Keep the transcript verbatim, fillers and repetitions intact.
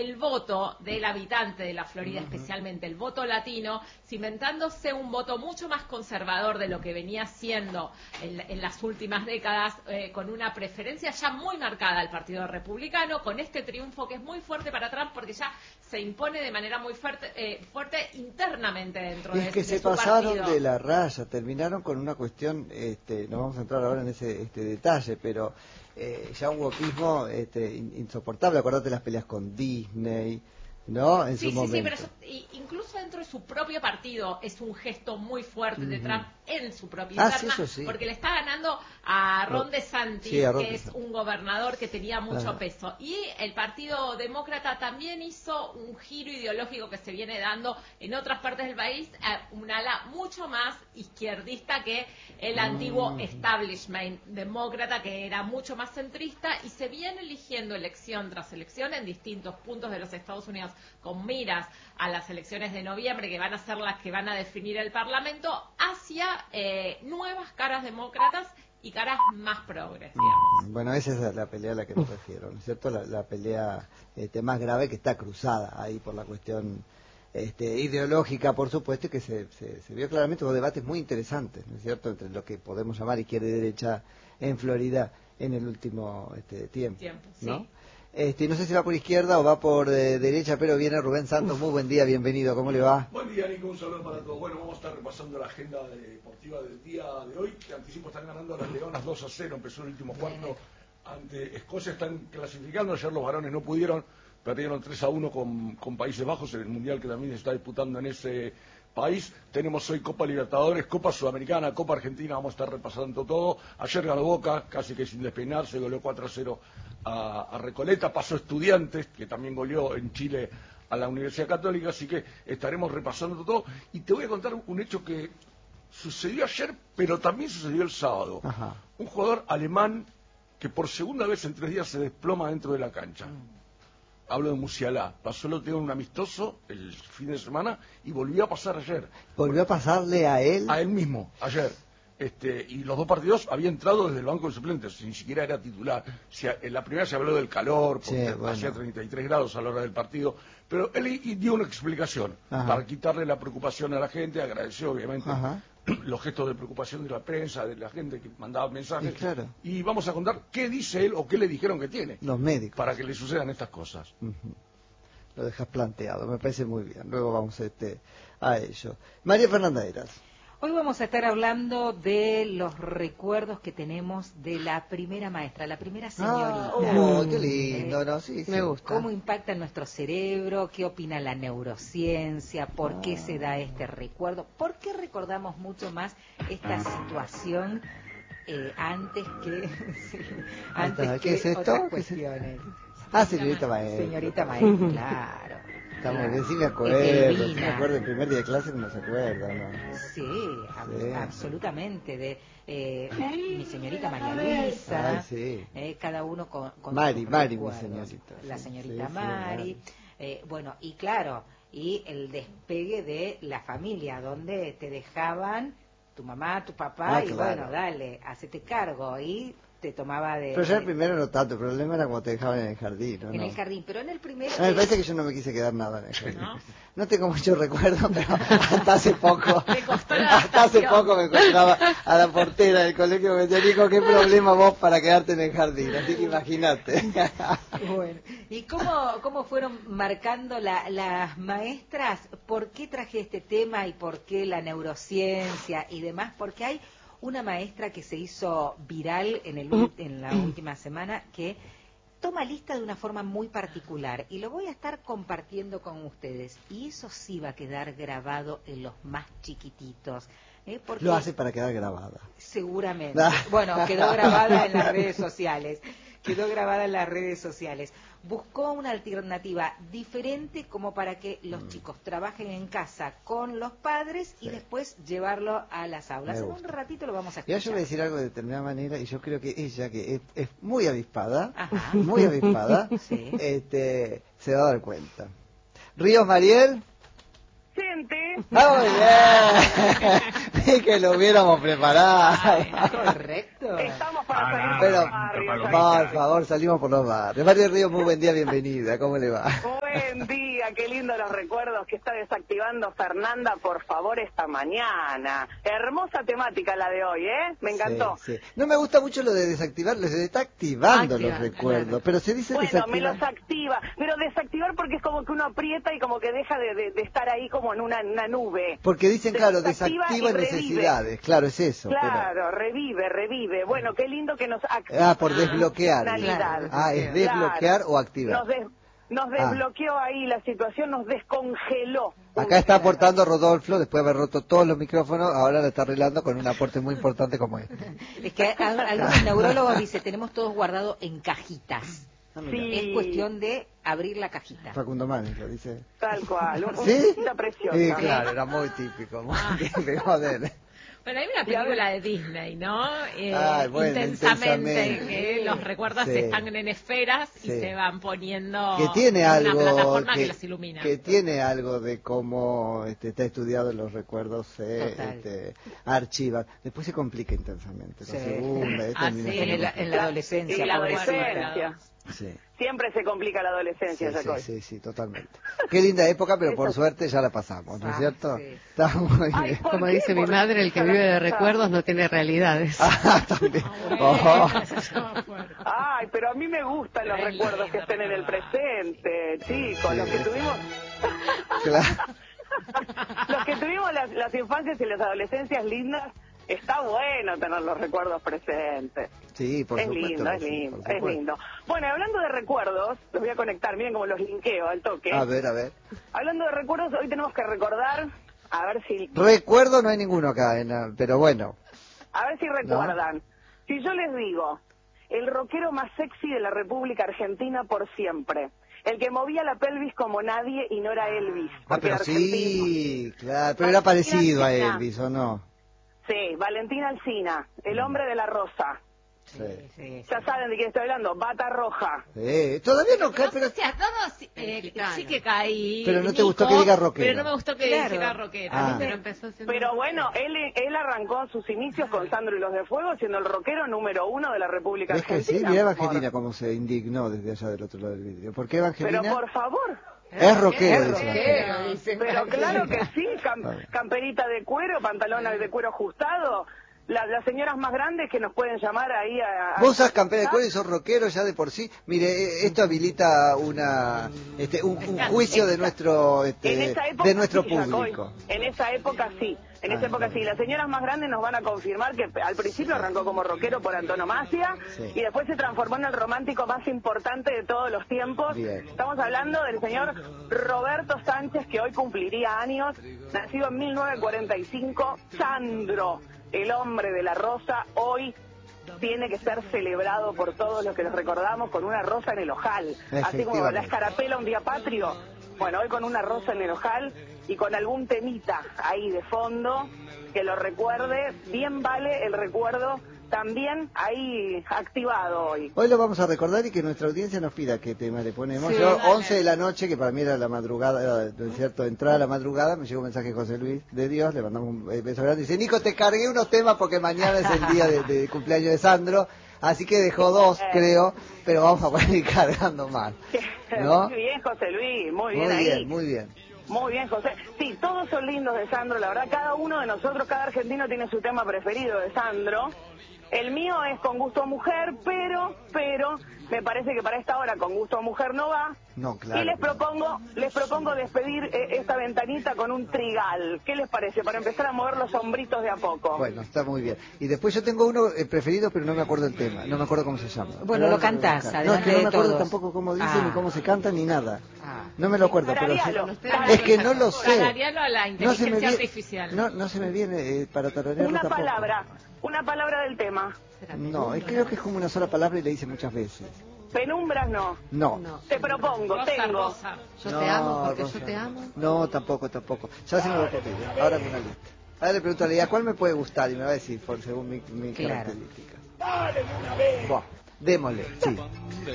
el voto del habitante de la Florida, uh-huh. especialmente el voto latino, cimentándose un voto mucho más conservador de lo que venía siendo en, en las últimas décadas, eh, con una preferencia ya muy marcada al Partido Republicano, con este triunfo que es muy fuerte para Trump porque ya se impone de manera muy fuerte, eh, fuerte internamente dentro es de, que de se su pasaron partido. de la raya, terminaron con una cuestión, este, no vamos a entrar ahora en ese este detalle, pero eh, ya un wokismo este, insoportable. Acordate las peleas con Disney, ¿no? En sí, su sí, momento. sí, pero eso, incluso dentro de su propio partido es un gesto muy fuerte de Trump en su propia ah, interna, sí, sí. porque le está ganando a Ron DeSantis, sí, a Ron que DeSantis. Es un gobernador que tenía mucho ah. peso. Y el Partido Demócrata también hizo un giro ideológico que se viene dando en otras partes del país, a un ala mucho más izquierdista que el antiguo mm. establishment demócrata, que era mucho más centrista, y se viene eligiendo elección tras elección en distintos puntos de los Estados Unidos, con miras a las elecciones de noviembre, que van a ser las que van a definir el Parlamento, hacia eh, nuevas caras demócratas y caras más progres, digamos. Bueno, esa es la pelea a la que me refiero, ¿no es cierto? La, la pelea este, más grave, que está cruzada ahí por la cuestión este, ideológica, por supuesto, y que se, se, se vio claramente unos debates muy interesantes, ¿no es cierto?, entre lo que podemos llamar izquierda y derecha en Florida en el último este, tiempo, tiempo ¿no? Sí. Este, no sé si va por izquierda o va por eh, derecha, pero viene Rubén Santos. Muy buen día, bienvenido. ¿Cómo le va? Buen día, Nico. Un saludo para todos. Bueno, vamos a estar repasando la agenda deportiva del día de hoy. Que anticipo, están ganando a las Leonas dos a cero. Empezó el último cuarto ante Escocia. Están clasificando. Ayer los varones no pudieron. Perdieron tres a uno con, con Países Bajos en el Mundial que también se está disputando en ese país. Tenemos hoy Copa Libertadores, Copa Sudamericana, Copa Argentina. Vamos a estar repasando todo. Ayer ganó Boca, casi que sin despeinarse, goleó cuatro a cero a, a Recoleta. Pasó Estudiantes, que también goleó en Chile a la Universidad Católica. Así que estaremos repasando todo. Y te voy a contar un hecho que sucedió ayer, pero también sucedió el sábado. Ajá. Un jugador alemán que por segunda vez en tres días se desploma dentro de la cancha. Mm. Hablo de Musialá. Pasó lo tengo un amistoso el fin de semana y volvió a pasar ayer. ¿Volvió a pasarle a él? A él mismo, ayer. Este, y los dos partidos había entrado desde el banco de suplentes, ni siquiera era titular. Si a, en la primera se habló del calor, porque sí, bueno. hacía treinta y tres grados a la hora del partido, pero él dio una explicación Ajá. para quitarle la preocupación a la gente, agradeció obviamente Ajá. los gestos de preocupación de la prensa, de la gente que mandaba mensajes, y, claro. y vamos a contar qué dice él o qué le dijeron que tiene. Los médicos. Para que le sucedan estas cosas. Uh-huh. Lo dejas planteado, me parece muy bien. Luego vamos este, a ello. María Fernanda Heras. Hoy vamos a estar hablando de los recuerdos que tenemos de la primera maestra, la primera señorita. Ah, oh, qué lindo, eh, ¿no? Sí, me sí. gusta. ¿Cómo impacta en nuestro cerebro? ¿Qué opina la neurociencia? ¿Por ah. qué se da este recuerdo? ¿Por qué recordamos mucho más esta situación eh, antes que, sí, antes ¿Qué que es esto? otras cuestiones? Ah, señorita maestra. Señorita maestra, claro. Está muy bien, sí me acuerdo, sí me acuerdo el primer día de clase, no se acuerda, ¿no? Sí, sí. absolutamente, de eh, mi señorita María Luisa, Ay, sí. eh, cada uno con, con Mari, sus Mari, mi recuerdos. señorita. La sí, señorita sí, Mari, sí, eh, bueno, y claro, y el despegue de la familia, donde te dejaban tu mamá, tu papá, ah, y claro. bueno, dale, hacete cargo, y te tomaba de... Pero ya el primero no tanto, el problema era cuando te dejaban en el jardín, ¿no? En el jardín, pero en el primero... No, me parece que yo no me quise quedar nada en el jardín. No, no tengo mucho recuerdo, pero hasta hace poco... Me costó la hasta hace poco me encontraba a la portera del colegio que me decía, Nico, ¿qué problema vos para quedarte en el jardín? Así que imagínate. Bueno, ¿y cómo, cómo fueron marcando la, las maestras? ¿Por qué traje este tema y por qué la neurociencia y demás? Porque hay una maestra que se hizo viral en, el, en la última semana que toma lista de una forma muy particular y lo voy a estar compartiendo con ustedes y eso sí va a quedar grabado en los más chiquititos. ¿eh? Porque Lo hace para quedar grabada. Seguramente. Bueno, quedó grabada en las redes sociales. Quedó grabada en las redes sociales. Buscó una alternativa diferente como para que los chicos trabajen en casa con los padres y sí. después llevarlo a las aulas. En un ratito lo vamos a escuchar. Ya yo voy a decir algo de determinada manera y yo creo que ella, que es, es muy avispada, Ajá. muy avispada, sí. este, se va a dar cuenta. Ríos Mariel. Gente. ¡Ah, muy bien! Que lo hubiéramos preparado. Ay, correcto. Estamos para salir Pero, por los barrios. por favor, salimos por los barrios. María Río, muy buen día, bienvenida. ¿Cómo le va? Buen día, qué lindo los recuerdos que está desactivando Fernanda, por favor, esta mañana. Hermosa temática la de hoy, ¿eh? Me encantó. Sí, sí. No me gusta mucho lo de desactivar, se está activando Activa, los recuerdos, claro. pero se dice Bueno, desactivar. me los activa, pero desactivar porque es como que uno aprieta y como que deja de, de, de estar ahí como en una, una nube. Porque dicen, claro, Desactiva desactiva y revive. necesidades, claro, es eso. Claro, pero... revive, revive. Bueno, qué lindo que nos activa. Ah, por desbloquear. Claro. Ah, es desbloquear Claro. o activar. Nos, des, nos desbloqueó ah. ahí la situación, nos descongeló. Acá está aportando Rodolfo, después de haber roto todos los micrófonos, ahora lo está arreglando con un aporte muy importante como este. Es que algunos neurólogos dicen, tenemos todos guardado en cajitas. Ah, Sí. Es cuestión de abrir la cajita. Facundo Manes lo dice. Tal cual, un, ¿Sí? una cajita preciosa. Sí, claro, era muy típico, muy típico de él. Bueno, hay una película de Disney, ¿no? Eh, Ay, bueno, intensamente, intensamente. que los recuerdos Sí. están en esferas y Sí. se van poniendo Que tiene en algo una plataforma que, que, los ilumina. que tiene algo de cómo este, está estudiado en los recuerdos, se este, archivan. Después se complica intensamente. La Sí. segunda, esta Ah, termina sí. siendo- En, el- en la adolescencia, Y la pobrecita. adolescencia. Sí. Siempre se complica la Sí, adolescencia, sí, Jacoy. sí, sí, totalmente. Qué linda época, pero por suerte ya la pasamos, ¿no es Ah, cierto? sí. Está muy Ay, bien. ¿por Como qué? dice mi ¿Por madre, qué el que ya vive la de pensás? recuerdos no tiene realidades. Ah, también. Ah, Ojo. bueno, eso ya fuerte. Ay, pero a mí me gustan los Qué recuerdos lindo que estén en el recordar. presente, chicos, Sí, los que es- tuvimos... Claro. Los que tuvimos las, las infancias y las adolescencias lindas, está bueno tener los recuerdos presentes. Sí, por es supuesto. lindo, que es sí, lindo, por es supuesto. lindo. Bueno, hablando de recuerdos, los voy a conectar, miren cómo los linkeo al toque. A ver, a ver. Hablando de recuerdos, hoy tenemos que recordar, a ver si, Recuerdo no hay ninguno acá, en la- pero bueno. a ver si recuerdan. Si yo les digo, el rockero más sexy de la República Argentina por siempre. El que movía la pelvis como nadie y no era Elvis. Ah, porque pero era argentino. sí, claro, pero era Valentina parecido a Alsina. Elvis, ¿o no? Sí, Valentín Alsina, el hombre de la rosa. Sí. Sí, Ya saben de quién estoy hablando, Bata Roja. Sí, todavía no cae, No pero... sé si a todos eh, sí que caí. Pero no te Nico, gustó que diga rockero. Pero no me gustó que Claro. dijera rockero. Ah. Pero empezó siendo... Pero bueno, él él arrancó sus inicios con Sandro y los de Fuego, siendo el rockero número uno de la República Es que sí, Argentina. mira Evangelina cómo se indignó desde allá del otro lado del vidrio. ¿Por qué Evangelina? Pero por favor, Es rockero, Es dice rockero, Evangelina. dice pero claro que sí, cam- Vale. camperita de cuero, pantalones de cuero ajustado. La- las señoras más grandes que nos pueden llamar ahí a... a- Vos usás campera de cuero y sos rockero ya de por sí. Mire, eh, esto habilita una este, un, un juicio de nuestro En este, esa época de nuestro sí, Jacoy. público. En esa época sí, en Ah, esa época está sí. bien. Las señoras más grandes nos van a confirmar que al principio arrancó como rockero por antonomasia Sí. y después se transformó en el romántico más importante de todos los tiempos. Bien. Estamos hablando del señor Roberto Sánchez, que hoy cumpliría años, nacido en mil novecientos cuarenta y cinco, Sandro, el hombre de la rosa, hoy tiene que ser celebrado por todos los que los recordamos con una rosa en el ojal, así como la Efectivamente. escarapela un día patrio. Bueno, hoy con una rosa en el ojal y con algún temita ahí de fondo que lo recuerde, bien vale el recuerdo también ahí activado hoy. Hoy lo vamos a recordar y que nuestra audiencia nos pida qué tema le ponemos. Sí, Yo, dale. once de la noche, que para mí era la madrugada, era, ¿no es cierto? Entrada a la madrugada, me llegó un mensaje de José Luis de Dios, le mandamos un beso grande. Dice, Nico, te cargué unos temas porque mañana es el día de, de cumpleaños de Sandro, así que dejó dos, creo, pero vamos a poder ir cargando más. ¿No? Muy bien, José Luis, muy bien Muy ahí. bien, muy bien. Muy bien, José. Sí, todos son lindos de Sandro, la verdad, cada uno de nosotros, cada argentino tiene su tema preferido de Sandro. El mío es Con Gusto a Mujer, pero, pero, me parece que para esta hora Con Gusto a Mujer no va. No, claro. Y les que no. propongo, les propongo despedir eh, esta ventanita con un trigal. ¿Qué les parece? Para empezar a mover los hombritos de a poco. Bueno, está muy bien. Y después yo tengo uno eh, preferido, pero no me acuerdo el tema, no me acuerdo cómo se llama. Bueno, Pero lo ahora tengo que cantás, buscar. No, es que adelante no de me acuerdo todos. tampoco cómo dice, Ah. ni cómo se canta, ni nada. Ah. No me lo acuerdo, pero... Tararealo. Es que no lo sé. Tararealo a la No se me inteligencia viene, artificial. no, no se me viene eh, para tararearlo Una tampoco. palabra, una palabra del tema. No, es que creo que es como una sola palabra y le dice muchas veces. Penumbras no. No. No. Te propongo, Rosa, tengo. rosa. Yo No, te amo porque Rosa. yo te amo. No, tampoco, tampoco. Ya se me va a ocurrir. Ahora me una lista. Ahora le pregunto a Lea, ¿cuál me puede gustar? Y me va a decir, por según mi, mi Claro. característica. Dale, una vez. Buah, démosle, sí.